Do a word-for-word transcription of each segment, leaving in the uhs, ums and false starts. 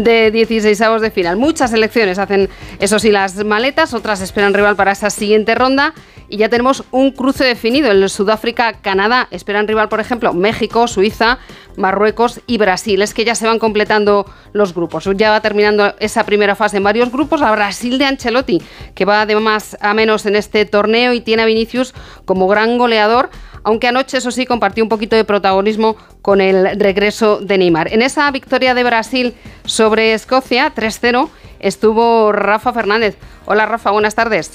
de dieciseisavos de final. Muchas selecciones hacen, eso sí, las maletas, otras esperan rival para esa siguiente ronda y ya tenemos un cruce definido, el Sudáfrica-Canadá. Esperan rival, por ejemplo, México, Suiza, Marruecos y Brasil. Es que ya se van completando los grupos. Ya va terminando esa primera fase en varios grupos. A Brasil de Ancelotti, que va de más a menos en este torneo y tiene a Vinicius como gran goleador, aunque anoche, eso sí, compartió un poquito de protagonismo con el regreso de Neymar. En esa victoria de Brasil sobre Escocia, tres cero, estuvo Rafa Fernández. Hola Rafa, buenas tardes.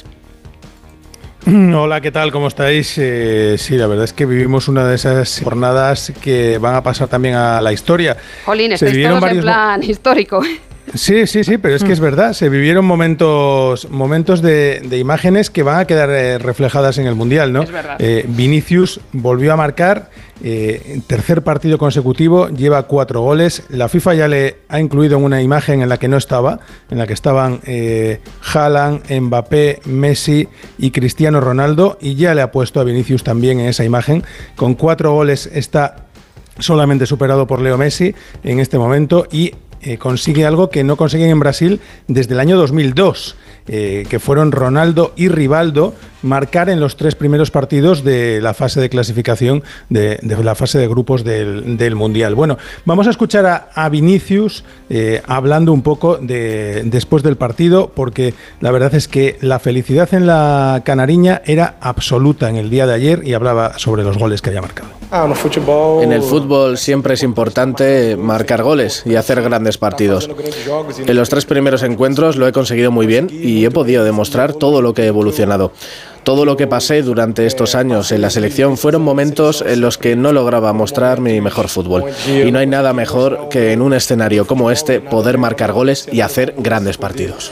Hola, ¿qué tal? ¿Cómo estáis? Eh, sí, la verdad es que vivimos una de esas jornadas que van a pasar también a la historia. Jolín, estáis todos en plan histórico. Sí, sí, sí, pero es que es verdad, se vivieron momentos momentos de, de imágenes que van a quedar eh, reflejadas en el Mundial, ¿no? Es verdad. Eh, Vinicius volvió a marcar, eh, tercer partido consecutivo, lleva cuatro goles. La FIFA ya le ha incluido en una imagen en la que no estaba, en la que estaban eh, Haaland, Mbappé, Messi y Cristiano Ronaldo, y ya le ha puesto a Vinicius también en esa imagen. Con cuatro goles está solamente superado por Leo Messi en este momento y Eh, consigue algo que no consiguen en Brasil desde el año dos mil dos, eh, que fueron Ronaldo y Rivaldo marcar en los tres primeros partidos de la fase de clasificación, de, de la fase de grupos del, del Mundial. Bueno, vamos a escuchar a, a Vinicius eh, hablando un poco de, después del partido, porque la verdad es que la felicidad en la Canariña era absoluta en el día de ayer y hablaba sobre los goles que había marcado. En el fútbol siempre es importante marcar goles y hacer grandes partidos. En los tres primeros encuentros lo he conseguido muy bien y he podido demostrar todo lo que he evolucionado. Todo lo que pasé durante estos años en la selección fueron momentos en los que no lograba mostrar mi mejor fútbol. Y no hay nada mejor que en un escenario como este poder marcar goles y hacer grandes partidos.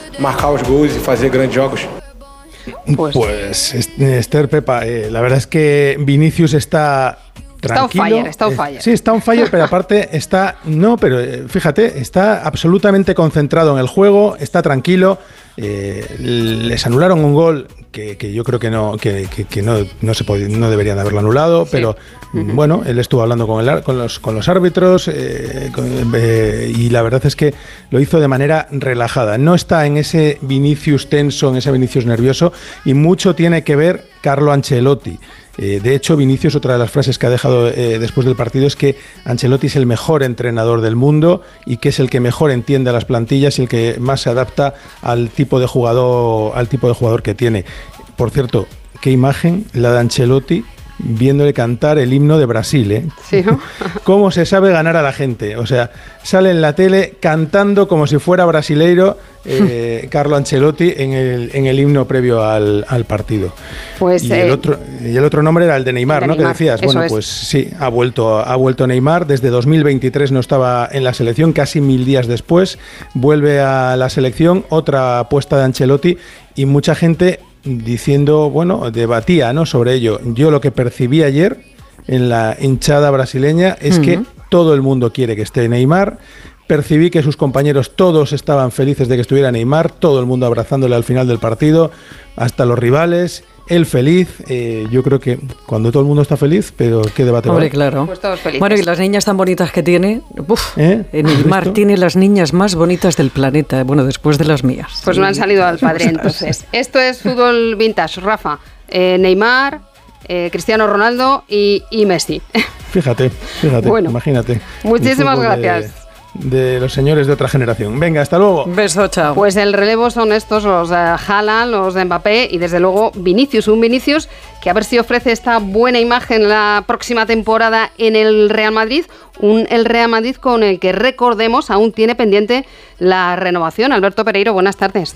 Pues, pues Esther, Pepa, eh, la verdad es que Vinicius está tranquilo. Está on fire, está on fire. Eh, sí, está on fire, pero aparte está, no, pero eh, fíjate, está absolutamente concentrado en el juego, está tranquilo. Eh, les anularon un gol que, que yo creo que no que, que, que no, no se pod- no deberían haberlo anulado, sí. Pero uh-huh. Bueno, él estuvo hablando con, el, con, los, con los árbitros eh, con, eh, y la verdad es que lo hizo de manera relajada. No está en ese Vinicius tenso, en ese Vinicius nervioso, y mucho tiene que ver Carlo Ancelotti. Eh, de hecho, Vinicius, otra de las frases que ha dejado eh, después del partido es que Ancelotti es el mejor entrenador del mundo y que es el que mejor entiende a las plantillas y el que más se adapta al tipo de jugador, al tipo de jugador que tiene. Por cierto, qué imagen la de Ancelotti viéndole cantar el himno de Brasil, ¿eh? Sí, ¿no? Cómo se sabe ganar a la gente. O sea, sale en la tele cantando como si fuera brasileiro eh, Carlo Ancelotti en el, en el himno previo al, al partido. Pues, y, eh, el otro, y el otro nombre era el de Neymar, el de ¿no? Neymar, que decías. Bueno, es. Pues sí, ha vuelto, ha vuelto Neymar. Desde dos mil veintitrés no estaba en la selección, casi mil días después. Vuelve a la selección, otra apuesta de Ancelotti y mucha gente diciendo, bueno, debatía, ¿no?, sobre ello. Yo lo que percibí ayer en la hinchada brasileña es uh-huh. que todo el mundo quiere que esté Neymar. Percibí que sus compañeros todos estaban felices de que estuviera Neymar, todo el mundo abrazándole al final del partido, hasta los rivales. Él feliz, eh, yo creo que cuando todo el mundo está feliz, pero ¿qué debate va? Hombre, claro. Pues todos felices. Bueno, y las niñas tan bonitas que tiene, uf, ¿Eh? Neymar tiene las niñas más bonitas del planeta, bueno, después de las mías. Pues no han salido al padre, entonces. Esto es fútbol vintage, Rafa. Eh, Neymar, eh, Cristiano Ronaldo y, y Messi. Fíjate, fíjate, bueno, imagínate. Muchísimas gracias. De... de los señores de otra generación. Venga, hasta luego. Un beso, chao. Pues el relevo son estos, los de Haaland, los de Mbappé y desde luego Vinicius, un Vinicius que a ver si ofrece esta buena imagen la próxima temporada en el Real Madrid, un el Real Madrid con el que, recordemos, aún tiene pendiente la renovación. Alberto Pereiro, buenas tardes.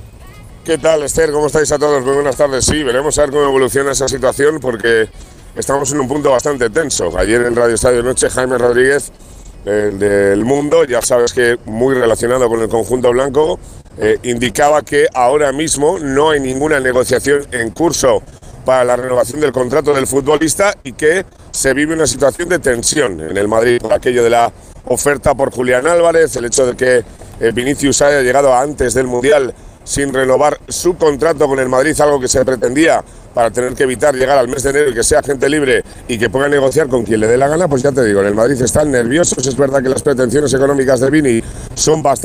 ¿Qué tal, Esther? ¿Cómo estáis a todos? Muy buenas tardes. Sí, veremos a ver cómo evoluciona esa situación porque estamos en un punto bastante tenso. Ayer en Radio Estadio Noche, Jaime Rodríguez, del, del Mundo, ya sabes que muy relacionado con el conjunto blanco, eh, indicaba que ahora mismo no hay ninguna negociación en curso para la renovación del contrato del futbolista y que se vive una situación de tensión en el Madrid por aquello de la oferta por Julián Álvarez, el hecho de que eh, Vinicius haya llegado antes del Mundial sin renovar su contrato con el Madrid, algo que se pretendía para tener que evitar llegar al mes de enero y que sea gente libre y que pueda negociar con quien le dé la gana. Pues ya te digo, en el Madrid están nerviosos. Es verdad que las pretensiones económicas de Vini son bastante